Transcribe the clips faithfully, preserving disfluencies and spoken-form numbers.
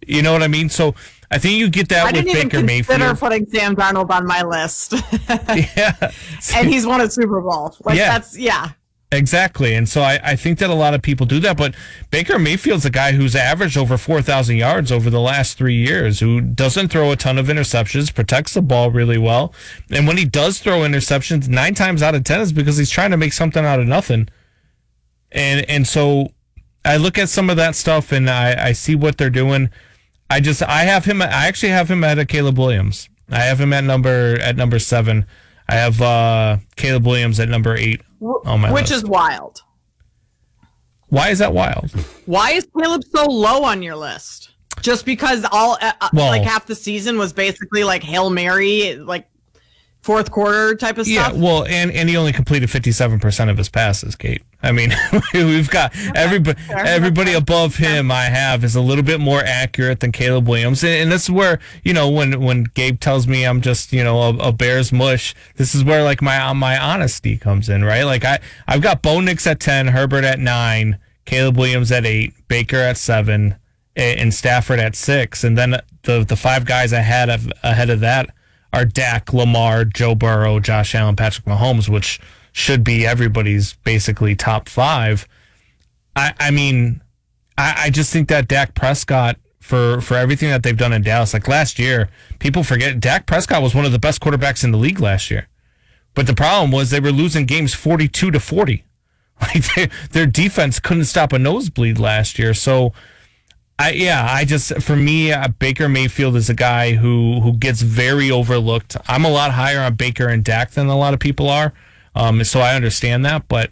You know what I mean? So I think you get that I with didn't Baker even Mayfield. consider putting Sam Darnold on my list. Yeah. And he's won a Super Bowl. Like, yeah. that's, yeah. Exactly. And so I, I think that a lot of people do that. But Baker Mayfield's a guy who's averaged over four thousand yards over the last three years, who doesn't throw a ton of interceptions, protects the ball really well. And when he does throw interceptions, nine times out of ten is because he's trying to make something out of nothing. And and so I look at some of that stuff and I, I see what they're doing. I just I have him. I actually have him at a Caleb Williams. I have him at number at number seven. I have uh, Caleb Williams at number eight on my Which list. is wild. Why is that wild? Why is Caleb so low on your list? Just because all uh, well, like half the season was basically like Hail Mary, like fourth quarter type of yeah, stuff? well, and, and he only completed fifty-seven percent of his passes, Kate. I mean, we've got okay, everybody fair. everybody okay. above him I have is a little bit more accurate than Caleb Williams. And, and this is where, you know, when, when Gabe tells me I'm just, you know, a, a Bears mush, this is where, like, my my honesty comes in, right? Like, I, I've got Bo Nix at ten, Herbert at nine, Caleb Williams at eight, Baker at seven, and Stafford at six. And then the, the five guys I had of, ahead of that are Dak, Lamar, Joe Burrow, Josh Allen, Patrick Mahomes, which should be everybody's basically top five. I, I mean, I, I just think that Dak Prescott, for, for everything that they've done in Dallas, like last year, people forget Dak Prescott was one of the best quarterbacks in the league last year. But the problem was they were losing games forty-two to forty. Like they, their defense couldn't stop a nosebleed last year. So, I yeah, I just for me, uh, Baker Mayfield is a guy who who gets very overlooked. I'm a lot higher on Baker and Dak than a lot of people are, um, so I understand that. But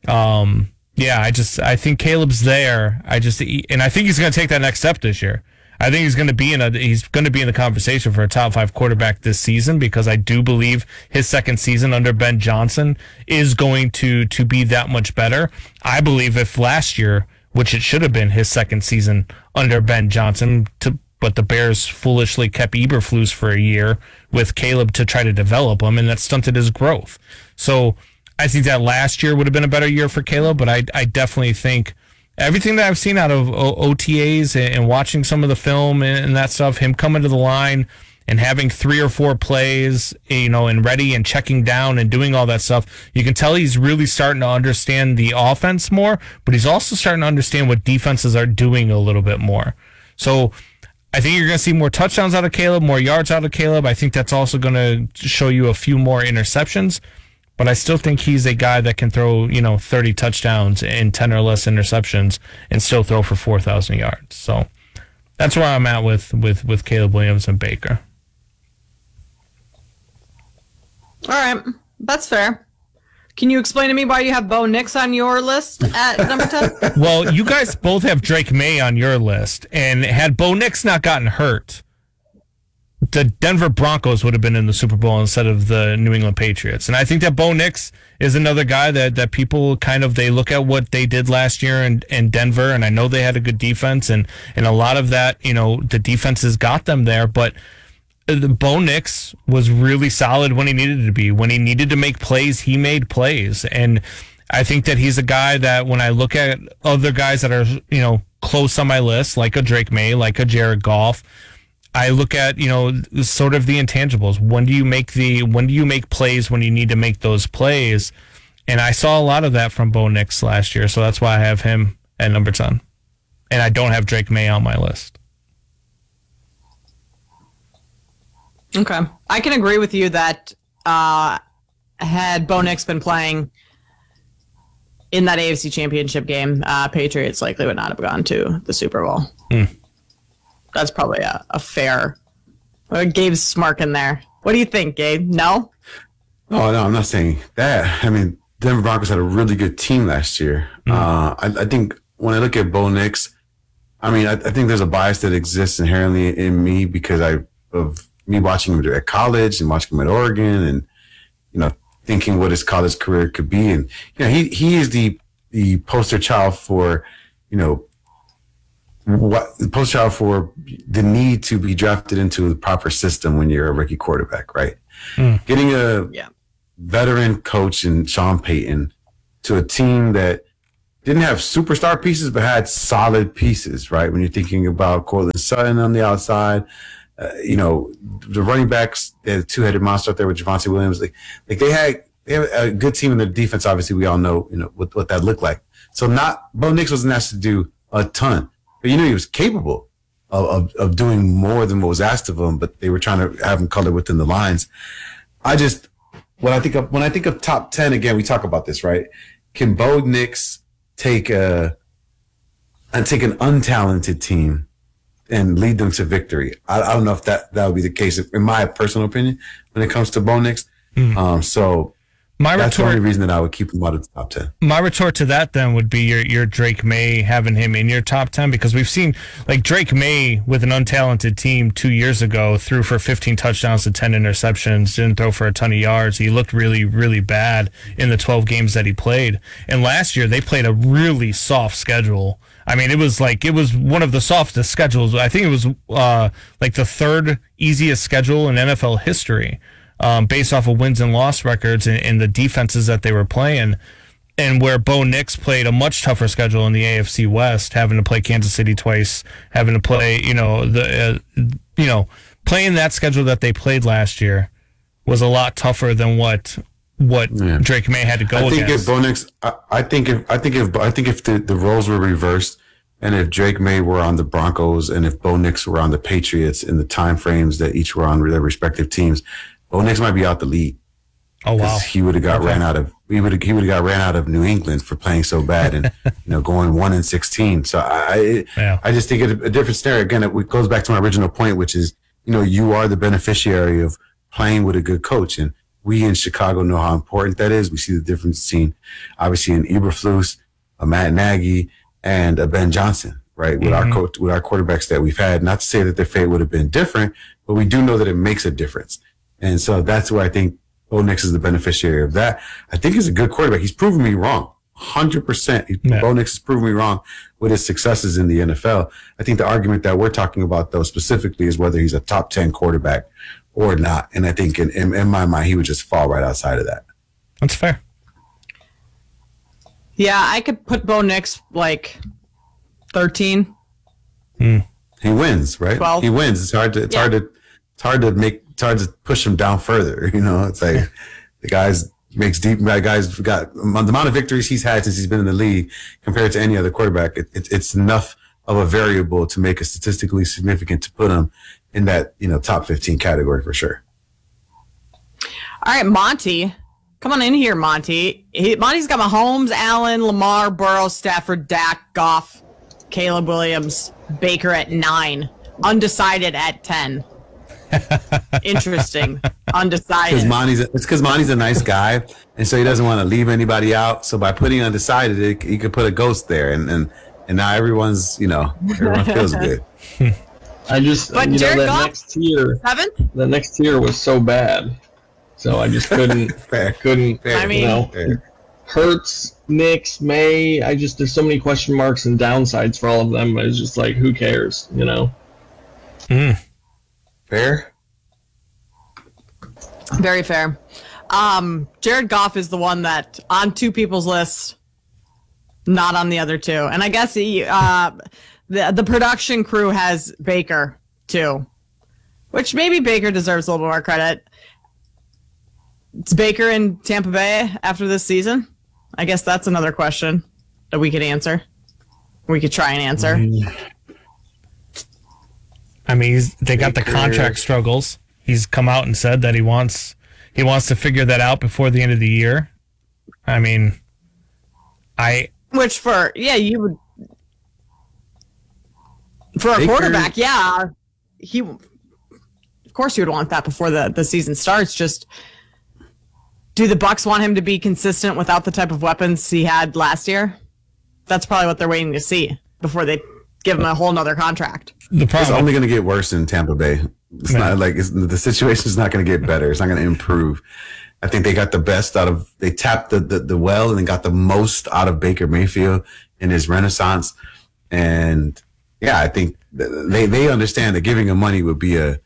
um, yeah, I just I think Caleb's there. I just and I think he's going to take that next step this year. I think he's going to be in a he's going to be in the conversation for a top five quarterback this season because I do believe his second season under Ben Johnson is going to to be that much better. I believe if last year, which it should have been his second season under Ben Johnson, to, but the Bears foolishly kept Eberflus for a year with Caleb to try to develop him, and that stunted his growth. So I think that last year would have been a better year for Caleb, but I, I definitely think everything that I've seen out of O T As and watching some of the film and that stuff, him coming to the line and having three or four plays, you know, and ready and checking down and doing all that stuff, you can tell he's really starting to understand the offense more, but he's also starting to understand what defenses are doing a little bit more. So I think you're going to see more touchdowns out of Caleb, more yards out of Caleb. I think that's also going to show you a few more interceptions, but I still think he's a guy that can throw, you know, thirty touchdowns and ten or less interceptions and still throw for four thousand yards. So that's where I'm at with, with, with Caleb Williams and Baker. All right, that's fair. Can you explain to me why you have Bo Nix on your list at number ten? Well, you guys both have Drake May on your list, and had Bo Nix not gotten hurt, the Denver Broncos would have been in the Super Bowl instead of the New England Patriots. And I think that Bo Nix is another guy that, that people kind of, they look at what they did last year in, in Denver, and I know they had a good defense, and, and a lot of that, you know, the defenses got them there, but the Bo Nix was really solid when he needed to be. When he needed to make plays, he made plays. And I think that he's a guy that when I look at other guys that are, you know, close on my list, like a Drake May, like a Jared Goff, I look at, you know, sort of the intangibles. When do you make the when do you make plays when you need to make those plays? And I saw a lot of that from Bo Nix last year, so that's why I have him at number ten. And I don't have Drake May on my list. Okay. I can agree with you that uh, had Bo Nix been playing in that A F C Championship game, uh, Patriots likely would not have gone to the Super Bowl. Mm. That's probably a, a fair... Uh, Gabe's smirking there. What do you think, Gabe? No? Oh, no, I'm not saying that. I mean, Denver Broncos had a really good team last year. Mm. Uh, I, I think when I look at Bo Nix, I mean, I, I think there's a bias that exists inherently in me because I of me watching him at college and watching him at Oregon and, you know, thinking what his college career could be. And, you know, he, he is the, the poster child for, you know, what the poster child for the need to be drafted into the proper system when you're a rookie quarterback, right? Mm. Getting a yeah. veteran coach in Sean Payton to a team that didn't have superstar pieces, but had solid pieces, right? When you're thinking about Cortland Sutton on the outside, uh, you know, the running backs, they had a two-headed monster up there with Javonte Williams. Like, like they had, they had a good team in their defense. Obviously, we all know, you know, what, what that looked like. So not, Bo Nix wasn't asked to do a ton, but you know, he was capable of, of, of doing more than what was asked of him, but they were trying to have him color within the lines. I just, when I think of, when I think of top ten, again, we talk about this, right? Can Bo Nix take a and take an untalented team and lead them to victory? I, I don't know if that, that would be the case, in my personal opinion, when it comes to Bo Nix. Mm. Um, so my that's retort, the only reason that I would keep him out of the top ten. My retort to that then would be your your Drake May, having him in your top ten, because we've seen like Drake May with an untalented team two years ago threw for fifteen touchdowns to ten interceptions, didn't throw for a ton of yards. He looked really, really bad in the twelve games that he played. And last year they played a really soft schedule. I mean, it was like, it was one of the softest schedules. I think it was uh, like the third easiest schedule in N F L history. Um, based off of wins and loss records and, and the defenses that they were playing, and where Bo Nix played a much tougher schedule in the A F C West, having to play Kansas City twice, having to play, you know, the, uh, you know, playing that schedule that they played last year was a lot tougher than what what yeah. Drake May had to go I think against. if Bo Nix, I, I think if I think if I think if the, the roles were reversed, and if Drake May were on the Broncos and if Bo Nix were on the Patriots in the time frames that each were on their respective teams, Bo Nix might be out the league. Oh wow! He would have got okay. ran out of. He would he would have got ran out of New England for playing so bad and you know going one and sixteen. So I yeah. I just think it a different scenario. Again, it goes back to my original point, which is you know you are the beneficiary of playing with a good coach, and we in Chicago know how important that is. We see the difference between obviously an Eberflus, a Matt Nagy, and a Ben Johnson. Right with mm-hmm. our coach, with our quarterbacks that we've had. Not to say that their fate would have been different, but we do know that it makes a difference. And so that's where I think Bo Nix is the beneficiary of that. I think he's a good quarterback. He's proven me wrong. one hundred percent. Yeah. Bo Nix has proven me wrong with his successes in the N F L. I think the argument that we're talking about, though, specifically is whether he's a top ten quarterback or not. And I think in, in, in my mind, he would just fall right outside of that. That's fair. Yeah, I could put Bo Nix like thirteen. Hmm. He wins, right? twelve. He wins. It's hard to, it's yeah. hard to, it's hard to make, it's hard to push him down further. You know, it's like the guy's makes deep, guys got the amount of victories he's had since he's been in the league compared to any other quarterback. It, it, it's enough of a variable to make it statistically significant to put him in that, you know, top fifteen category for sure. All right, Monty. Come on in here, Monty. He, Monty's got Mahomes, Allen, Lamar, Burrow, Stafford, Dak, Goff, Caleb Williams, Baker at nine, undecided at ten. Interesting. Undecided. Because Monty's a, it's because Monty's a nice guy, and so he doesn't want to leave anybody out. So by putting undecided, it, he could put a ghost there, and and, and now everyone's, you know, everyone feels good. I just, but you know, that Goff, next tier, seventh? The next tier was so bad, so I just couldn't, Fair. couldn't. Fair. I mean, you know, Fair. Hurts, Knicks, May. I just there's so many question marks and downsides for all of them. It's just like, who cares, you know? Hmm. Fair. Very fair. Um, Jared Goff is the one that on two people's lists, not on the other two. And I guess he, uh, the the production crew has Baker too, which maybe Baker deserves a little more credit. It's Baker in Tampa Bay after this season. I guess that's another question that we could answer. We could try and answer. Mm. I mean, he's, they got the contract struggles. He's come out and said that he wants he wants to figure that out before the end of the year. I mean, I which for yeah you would for a Baker. quarterback, yeah, he of course you would want that before the the season starts. Just do the Bucs want him to be consistent without the type of weapons he had last year? That's probably what they're waiting to see before they give him a whole nother contract. The problem, it's only going to get worse in Tampa Bay. It's Man. not like it's, the situation is not going to get better. It's not going to improve. I think they got the best out of, they tapped the, the, the well and got the most out of Baker Mayfield in his renaissance. And yeah, I think they, they understand that giving him money would be a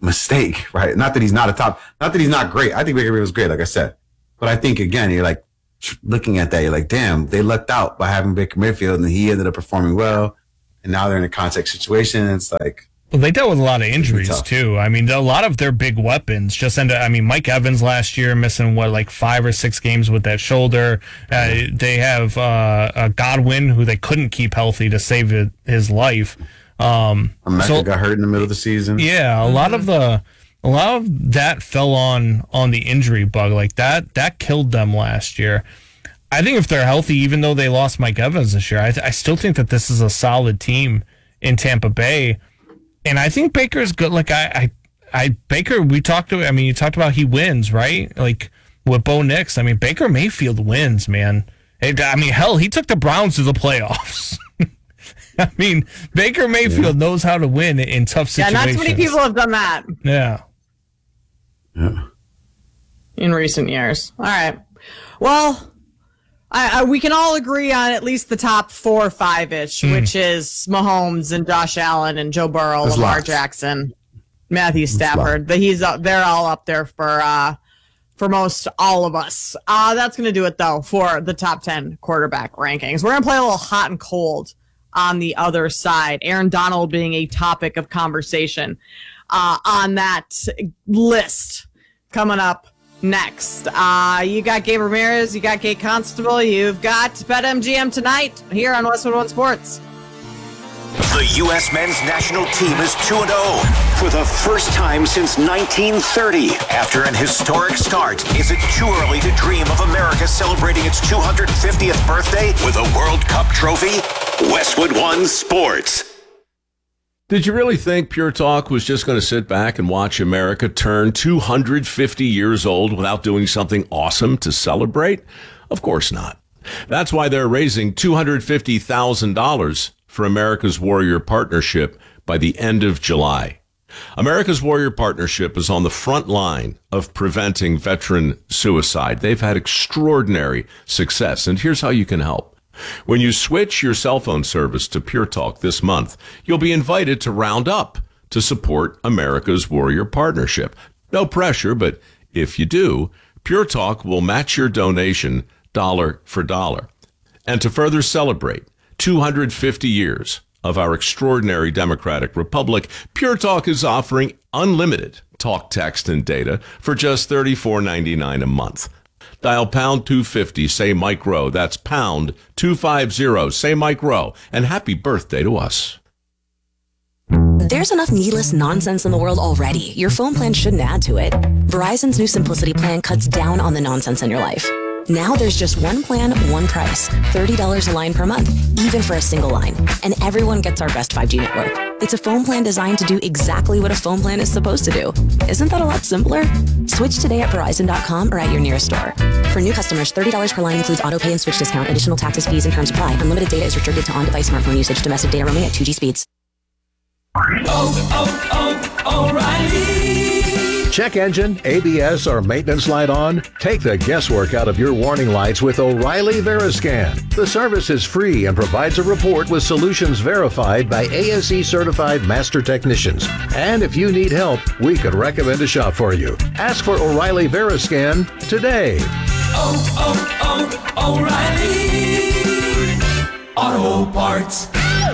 mistake, right? Not that he's not a top, not that he's not great. I think Baker Mayfield's great, like I said. But I think, again, you're like, looking at that, you're like, damn, they lucked out by having Baker Mayfield, and he ended up performing well. And now they're in a contact situation. And it's like, well, they dealt with a lot of injuries too. I mean, a lot of their big weapons just ended. I mean, Mike Evans last year missing what, like five or six games with that shoulder. Uh, they have uh, a Godwin who they couldn't keep healthy to save it, his life. Um, Mecca so, got hurt in the middle of the season. Yeah, a mm-hmm. lot of the a lot of that fell on on the injury bug. Like that that killed them last year. I think if they're healthy, even though they lost Mike Evans this year, I, th- I still think that this is a solid team in Tampa Bay. And I think Baker's good. Like I, I, I, Baker. We talked to. I mean, you talked about he wins, right? Like with Bo Nix. I mean, Baker Mayfield wins, man. It, I mean, hell, he took the Browns to the playoffs. I mean, Baker Mayfield yeah. knows how to win in tough situations. Yeah, not too many people have done that. Yeah. Yeah. In recent years. All right. Well, I, I, we can all agree on at least the top four or five-ish, mm. which is Mahomes and Josh Allen and Joe Burrow, That's Lamar lots. Jackson, Matthew Stafford. But he's up, they're all up there for uh, for most all of us. Uh, that's going to do it, though, for the top ten quarterback rankings. We're going to play a little hot and cold on the other side. Aaron Donald being a topic of conversation uh, on that list coming up next. Uh, you got Gabe Ramirez, you got Kate Constable, you've got BetMGM tonight here on Westwood One Sports. The U S men's national team is two and oh for the first time since nineteen thirty. After an historic start, is it too early to dream of America celebrating its two hundred fiftieth birthday with a World Cup trophy? Westwood One Sports. Did you really think Pure Talk was just going to sit back and watch America turn two hundred fifty years old without doing something awesome to celebrate? Of course not. That's why they're raising two hundred fifty thousand dollars for America's Warrior Partnership by the end of July. America's Warrior Partnership is on the front line of preventing veteran suicide. They've had extraordinary success, and here's how you can help. When you switch your cell phone service to Pure Talk this month, you'll be invited to round up to support America's Warrior Partnership. No pressure, but if you do, Pure Talk will match your donation dollar for dollar. And to further celebrate two hundred fifty years of our extraordinary democratic republic, Pure Talk is offering unlimited talk, text, and data for just thirty-four ninety-nine a month. Dial pound two fifty, say Mike Rowe. That's pound two fifty, say Mike Rowe. And happy birthday to us. There's enough needless nonsense in the world already. Your phone plan shouldn't add to it. Verizon's new Simplicity plan cuts down on the nonsense in your life. Now there's just one plan, one price. thirty dollars a line per month, even for a single line. And everyone gets our best five G network. It's a phone plan designed to do exactly what a phone plan is supposed to do. Isn't that a lot simpler? Switch today at Verizon dot com or at your nearest store. For new customers, thirty dollars per line includes auto pay and switch discount. Additional taxes, fees, and terms apply. Unlimited data is restricted to on-device smartphone usage. Domestic data roaming at two G speeds. Oh, oh, oh, O'Reilly. Check engine, A B S, or maintenance light on? Take the guesswork out of your warning lights with O'Reilly Veriscan. The service is free and provides a report with solutions verified by A S E certified master technicians. And if you need help, we could recommend a shop for you. Ask for O'Reilly Veriscan today. Oh, oh, oh, O'Reilly Auto Parts.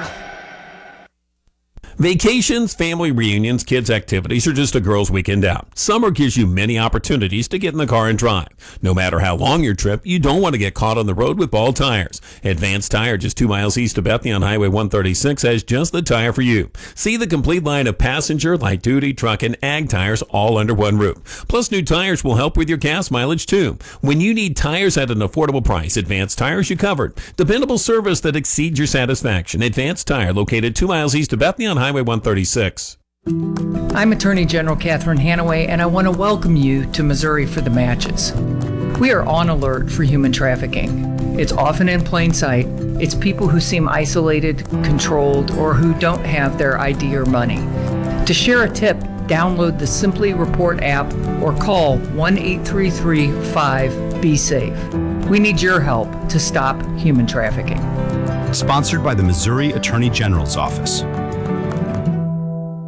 Vacations, family reunions, kids' activities, or just a girls' weekend out. Summer gives you many opportunities to get in the car and drive. No matter how long your trip, you don't want to get caught on the road with bald tires. Advanced Tire, just two miles east of Bethany on Highway one thirty-six, has just the tire for you. See the complete line of passenger, light-duty, truck, and ag tires all under one roof. Plus, new tires will help with your gas mileage, too. When you need tires at an affordable price, Advanced Tire's you covered. Dependable service that exceeds your satisfaction. Advanced Tire, located two miles east of Bethany on Highway one thirty-six. I'm Attorney General Catherine Hanaway, and I want to welcome you to Missouri for the Matches. We are on alert for human trafficking. It's often in plain sight. It's people who seem isolated, controlled, or who don't have their I D or money. To share a tip, download the Simply Report app or call one eight three three five B safe. We need your help to stop human trafficking. Sponsored by the Missouri Attorney General's Office.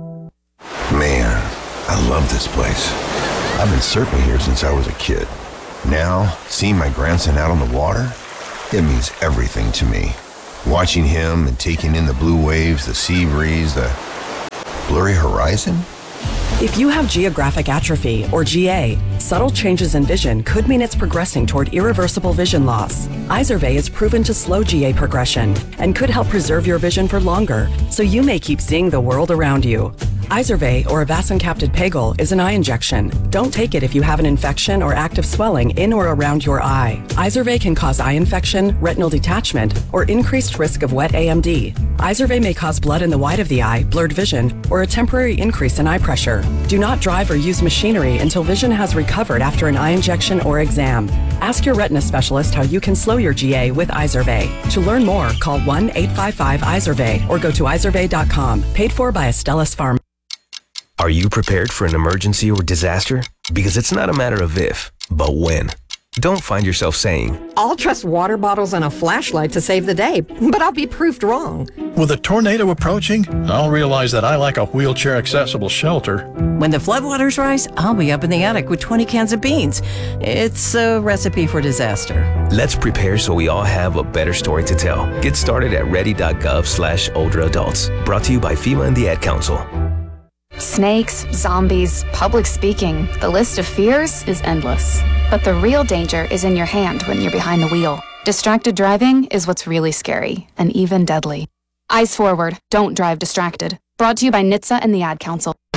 Man, I love this place. I've been surfing here since I was a kid. Now, seeing my grandson out on the water, it means everything to me. Watching him and taking in the blue waves, the sea breeze, the blurry horizon. If you have geographic atrophy, or G A, subtle changes in vision could mean it's progressing toward irreversible vision loss. Izervay is proven to slow G A progression and could help preserve your vision for longer, so you may keep seeing the world around you. Izervay, or avacincaptad pegol, is an eye injection. Don't take it if you have an infection or active swelling in or around your eye. Izervay can cause eye infection, retinal detachment, or increased risk of wet A M D. Izervay may cause blood in the white of the eye, blurred vision, or a temporary increase in eye pressure. Do not drive or use machinery until vision has recovered after an eye injection or exam. Ask your retina specialist how you can slow your G A with Izervay. To learn more, call one eight five five Izervay or go to izervay dot com. Paid for by Astellas Pharma. Are you prepared for an emergency or disaster? Because it's not a matter of if, but when. Don't find yourself saying, I'll trust water bottles and a flashlight to save the day, but I'll be proved wrong. With a tornado approaching, I'll realize that I like a wheelchair-accessible shelter. When the floodwaters rise, I'll be up in the attic with twenty cans of beans. It's a recipe for disaster. Let's prepare so we all have a better story to tell. Get started at ready.gov slash older adults. Brought to you by FEMA and the Ad Council. Snakes, zombies, public speaking. The list of fears is endless. But the real danger is in your hand when you're behind the wheel. Distracted driving is what's really scary and even deadly. Eyes forward, don't drive distracted. Brought to you by N H T S A and the Ad Council.